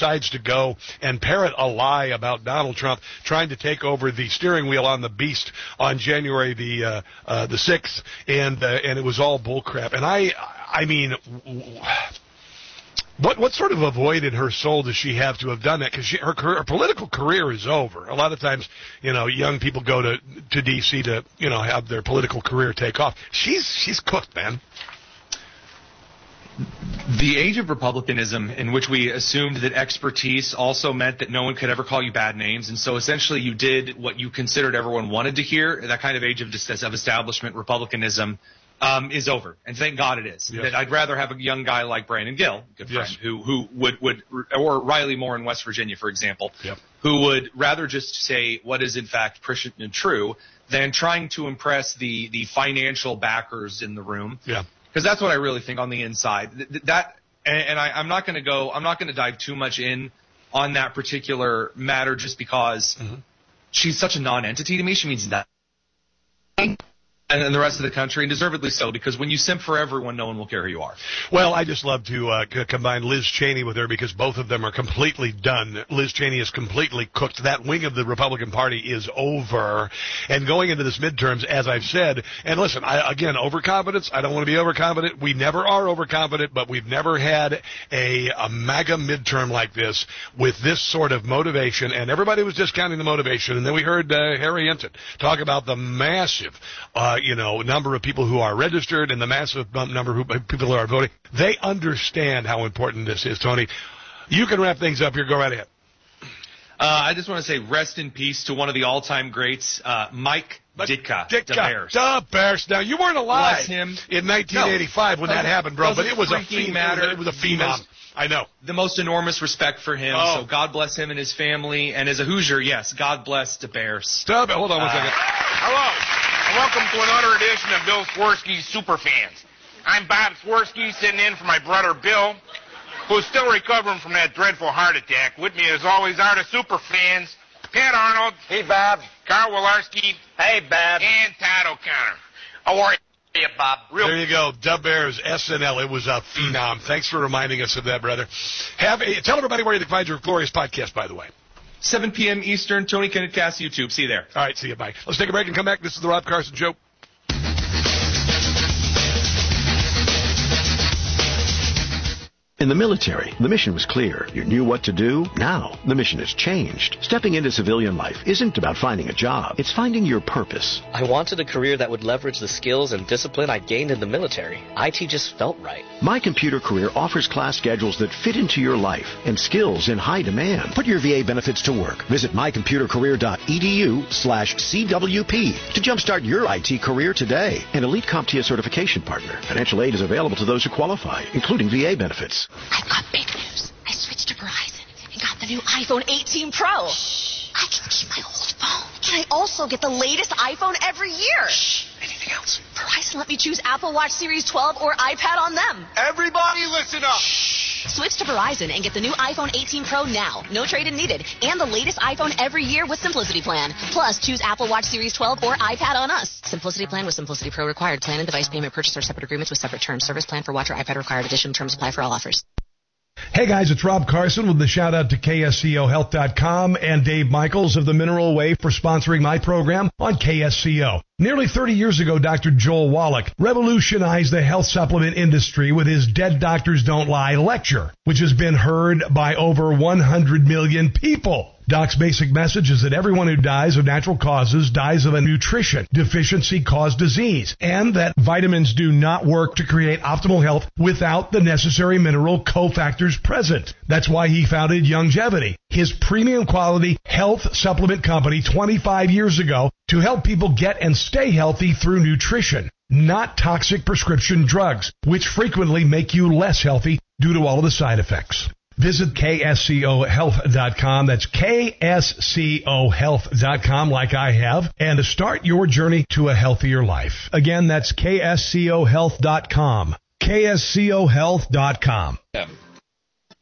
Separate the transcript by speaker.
Speaker 1: decides to go and parrot a lie about Donald Trump trying to take over the steering wheel on the Beast on January the 6th, and it was all bullcrap. And I mean, what sort of a void in her soul does she have to have done that? Because her political career is over. A lot of times, young people go to D.C. to, have their political career take off. She's cooked, man.
Speaker 2: The age of republicanism, in which we assumed that expertise also meant that no one could ever call you bad names, and so essentially you did what you considered everyone wanted to hear, that kind of age of establishment republicanism, is over, and thank God it is. Yes. That I'd rather have a young guy like Brandon Gill, good friend, yes, who would, or Riley Moore in West Virginia, for example, yep, who would rather just say what is in fact prescient and true than trying to impress the financial backers in the room. Yeah, because that's what I really think on the inside. I'm not going to dive too much in on that particular matter just because she's such a non-entity to me. She means nothing. And the rest of the country, and deservedly so, because when you simp for everyone, no one will care who you are.
Speaker 1: Well, I just love to combine Liz Cheney with her because both of them are completely done. Liz Cheney is completely cooked. That wing of the Republican Party is over. And going into this midterms, as I've said, and listen, again, overconfidence, I don't want to be overconfident. We never are overconfident, but we've never had a MAGA midterm like this with this sort of motivation, and everybody was discounting the motivation. And then we heard Harry Ensign talk about the massive number of people who are registered and the massive number of people who are voting. They understand how important this is, Tony. You can wrap things up here. Go right ahead.
Speaker 2: I just want to say rest in peace to one of the all-time greats, Mike Ditka. The Bears.
Speaker 1: The Bears. Now, you weren't alive
Speaker 2: Bless him.
Speaker 1: In 1985 when that happened, bro, but it was a
Speaker 2: matter.
Speaker 1: It was a phenom. I know.
Speaker 2: The most enormous respect for him. Oh. So God bless him and his family. And as a Hoosier, yes, God bless the Bears.
Speaker 1: Stop it. Hold on one second.
Speaker 3: Hello. Welcome to another edition of Bill Swirsky's Superfans. I'm Bob Swirsky, sitting in for my brother Bill, who's still recovering from that dreadful heart attack. With me, as always, are the Superfans, Pat Arnold.
Speaker 4: Hey, Bob.
Speaker 3: Carl Wilarski.
Speaker 4: Hey, Bob.
Speaker 3: And Todd O'Connor. How are you, Bob?
Speaker 1: There you go. Dub Bears, SNL. It was a phenom. Thanks for reminding us of that, brother. Tell everybody where you can find your glorious podcast, by the way.
Speaker 2: 7 p.m. Eastern, Tony Kennett Cast, YouTube. See you there.
Speaker 1: All right, see you. Bye. Let's take a break and come back. This is the Rob Carson Show.
Speaker 5: In the military, the mission was clear. You knew what to do. Now, the mission has changed. Stepping into civilian life isn't about finding a job. It's finding your purpose.
Speaker 6: I wanted a career that would leverage the skills and discipline I gained in the military. IT just felt right.
Speaker 5: My Computer Career offers class schedules that fit into your life and skills in high demand. Put your VA benefits to work. Visit mycomputercareer.edu/CWP to jumpstart your IT career today. An elite CompTIA certification partner. Financial aid is available to those who qualify, including VA benefits.
Speaker 7: I've got big news. I switched to Verizon and got the new iPhone 18 Pro. Shh. I can keep my old phone. Can I also get the latest iPhone every year?
Speaker 5: Shh. Anything else?
Speaker 7: Verizon let me choose Apple Watch Series 12 or iPad on them.
Speaker 3: Everybody listen up.
Speaker 7: Shh. Switch to Verizon and get the new iPhone 18 Pro now. No trade-in needed. And the latest iPhone every year with Simplicity Plan. Plus, choose Apple Watch Series 12 or iPad on us. Simplicity Plan with Simplicity Pro required. Plan and device payment purchase are separate agreements with separate terms. Service plan for watch or iPad required. Additional terms apply for all offers.
Speaker 8: Hey guys, it's Rob Carson with the shout out to KSCOHealth.com and Dave Michaels of the Mineral Way for sponsoring my program on KSCO. Nearly 30 years ago, Dr. Joel Wallach revolutionized the health supplement industry with his Dead Doctors Don't Lie lecture, which has been heard by over 100 million people. Doc's basic message is that everyone who dies of natural causes dies of a nutrition deficiency caused disease, and that vitamins do not work to create optimal health without the necessary mineral cofactors present. That's why he founded Youngevity, his premium quality health supplement company 25 years ago, to help people get and stay healthy through nutrition, not toxic prescription drugs, which frequently make you less healthy due to all of the side effects. Visit KSCOHealth.com. That's KSCOHealth.com, like I have, and to start your journey to a healthier life. Again, that's KSCOHealth.com. KSCOHealth.com.